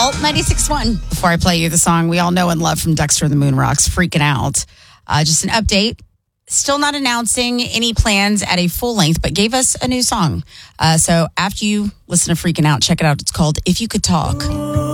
Alt 96.1. Before I play you the song we all know and love from Dexter and the Moon Rocks, Freaking Out. Just an update. Still not announcing any plans at a full length, but gave us a new song. So after you listen to Freaking Out, check it out. It's called If You Could Talk.